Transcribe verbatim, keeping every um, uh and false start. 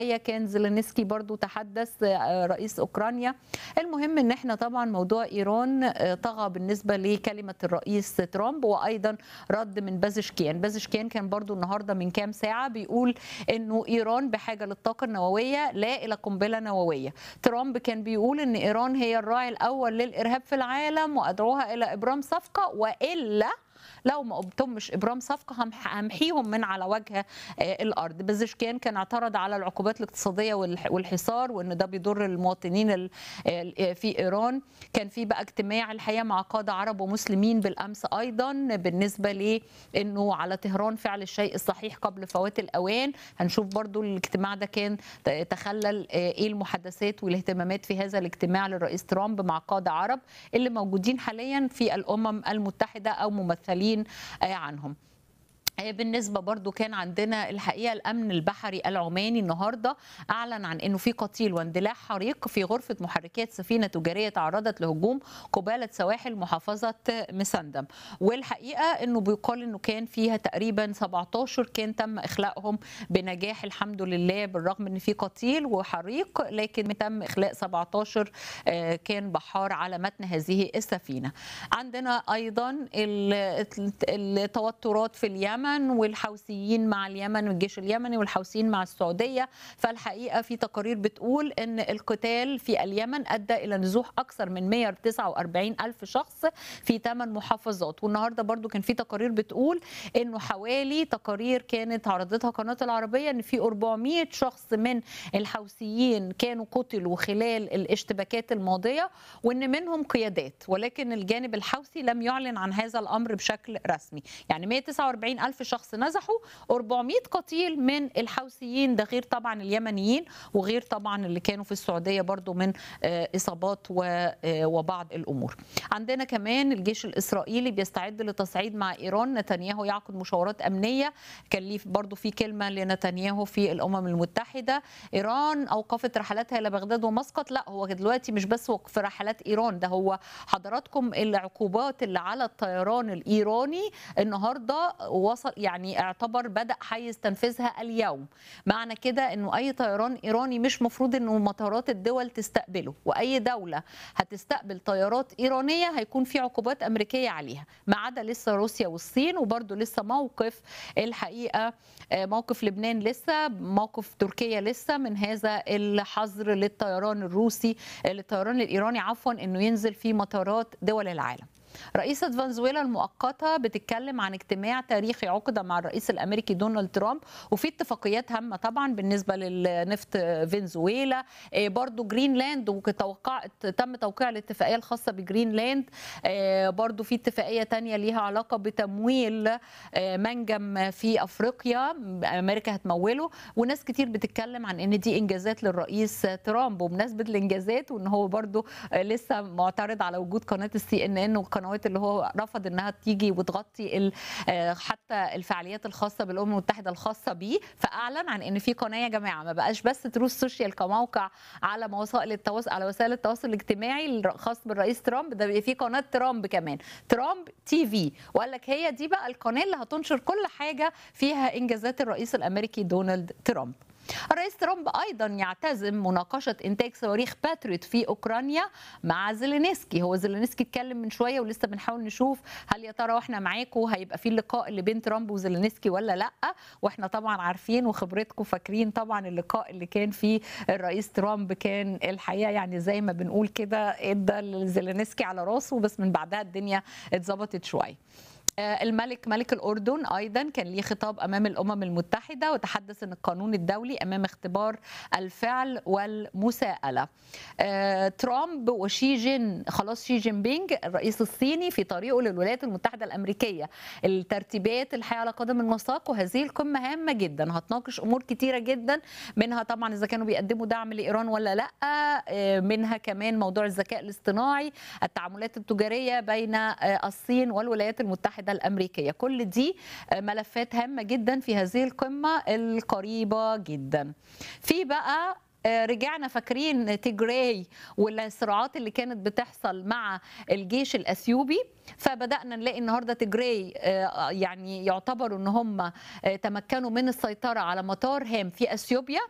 كان زيلينسكي برضو تحدث رئيس أوكرانيا. المهم ان احنا طبعا موضوع ايران طغى بالنسبة لكلمة الرئيس ترامب، وايضا رد من بازشكيان. بازشكيان كان برضو النهاردة من كام ساعة بيقول انه ايران بحاجة للطاقة النووية لا الى قنبلة نووية. ترامب كان بيقول ان ايران هي الراعي الاول للارهاب في العالم وادعوها الى ابرام صفقة، والا لو ما تمش ابرام صفقه همحيهم من على وجه الارض. بازشكيان كان اعترض على العقوبات الاقتصاديه والحصار وان ده بيضر المواطنين في ايران. كان في بقى اجتماع الحقيقه مع قاده عرب ومسلمين بالامس ايضا بالنسبه لانه على طهران فعل الشيء الصحيح قبل فوات الاوان. هنشوف برضو الاجتماع ده كان تخلل ايه المحادثات والاهتمامات في هذا الاجتماع للرئيس ترامب مع قاده عرب اللي موجودين حاليا في الامم المتحده او ممثلين عنهم. بالنسبة برضو كان عندنا الحقيقة الأمن البحري العماني النهاردة أعلن عن أنه في قتيل واندلاع حريق في غرفة محركات سفينة تجارية تعرضت لهجوم قبالة سواحل محافظة مسندم. والحقيقة أنه بيقال أنه كان فيها تقريبا سبعتاشر كان تم إخلاءهم بنجاح الحمد لله، بالرغم أن في قتيل وحريق لكن تم إخلاء سبعتاشر كان بحار على متن هذه السفينة. عندنا أيضا التوترات في اليمن والحوثيين مع اليمن والجيش اليمني والحوثيين مع السعودية. فالحقيقة في تقارير بتقول أن القتال في اليمن أدى إلى نزوح أكثر من مئة وتسعة وأربعين ألف شخص في ثمان محافظات. والنهاردة برضو كان في تقارير بتقول أنه حوالي تقارير كانت عرضتها قناة العربية أن في أربعمئة شخص من الحوثيين كانوا قتلوا خلال الاشتباكات الماضية وأن منهم قيادات، ولكن الجانب الحوثي لم يعلن عن هذا الأمر بشكل رسمي. يعني مئة وتسعة وأربعين ألف شخص نزحوا، أربعمئة قتيل من الحوثيين، ده غير طبعا اليمنيين وغير طبعا اللي كانوا في السعودية برضو من إصابات وبعض الأمور. عندنا كمان الجيش الإسرائيلي بيستعد لتصعيد مع إيران. نتنياهو يعقد مشاورات أمنية. كان ليه برضو في كلمة لنتنياهو في الأمم المتحدة. إيران أوقفت رحلاتها إلى بغداد ومسقط. لا، هو دلوقتي مش بس وقف رحلات إيران، ده هو حضراتكم العقوبات اللي على الطيران الإيراني النهارده وصل، يعني اعتبر بدأ حيز تنفيذها اليوم. معنى كده انه اي طيران ايراني مش مفروض انه مطارات الدول تستقبله، واي دولة هتستقبل طيارات ايرانية هيكون في عقوبات امريكية عليها، ما عدا لسه روسيا والصين. وبرده لسه موقف الحقيقة موقف لبنان، لسه موقف تركيا لسه من هذا الحظر للطيران الروسي للطيران الايراني عفوا انه ينزل في مطارات دول العالم. رئيسة فنزويلا المؤقتة بتتكلم عن اجتماع تاريخي عقد مع الرئيس الأمريكي دونالد ترامب، وفي اتفاقيات هامة طبعا بالنسبة للنفط فنزويلا. برضو جرينلاند وتوقعت تم توقيع الاتفاقية الخاصة بجرينلاند. برضو في اتفاقية تانية ليها علاقة بتمويل منجم في أفريقيا أمريكا هتموله. وناس كتير بتتكلم عن ان دي إنجازات للرئيس ترامب. وبمناسبة الإنجازات وان هو برضو لسه معترض على وجود قناة السي ان ان القنوات اللي هو رفض انها تيجي وتغطي حتى الفعاليات الخاصه بالامم المتحده الخاصه بيه، فاعلن عن ان في قناه يا جماعه ما بقاش بس تروس سوشيال كموقع على وسائل التواصل على وسائل التواصل الاجتماعي الخاص بالرئيس ترامب، ده بقى في قناه ترامب كمان، ترامب تي في. وقال لك هي دي بقى القناه اللي هتنشر كل حاجه فيها انجازات الرئيس الامريكي دونالد ترامب. الرئيس ترامب ايضا يعتزم مناقشه انتاج صواريخ باتريوت في اوكرانيا مع زيلينسكي. هو زيلينسكي اتكلم من شويه ولسه بنحاول نشوف هل يا ترى واحنا معاكم هيبقى في اللقاء اللي بين ترامب وزيلينسكي ولا لا. واحنا طبعا عارفين وخبرتكم فاكرين طبعا اللقاء اللي كان فيه الرئيس ترامب كان الحقيقه يعني زي ما بنقول كده ادى لزيلينسكي على راسه، بس من بعدها الدنيا اتظبطت شويه. الملك ملك الأردن أيضا كان ليه خطاب أمام الأمم المتحدة وتحدث أن القانون الدولي أمام اختبار الفعل والمساءلة. ترامب وشي جين خلاص شي جين بينج الرئيس الصيني في طريقه للولايات المتحدة الأمريكية. الترتيبات الحياة على قدم المساق، وهذه القمة هامة جدا هتناقش أمور كتيرة جدا، منها طبعا إذا كانوا بيقدموا دعم لإيران ولا لا، منها كمان موضوع الذكاء الاصطناعي، التعاملات التجارية بين الصين والولايات المتحدة الأمريكية. كل دي ملفات هامة جدا في هذه القمة القريبة جدا. في بقى رجعنا فاكرين تيجراي والصراعات اللي كانت بتحصل مع الجيش الأثيوبي، فبدأنا نلاقي النهارده تيجراي يعني يعتبروا ان هم تمكنوا من السيطرة على مطار هام في أثيوبيا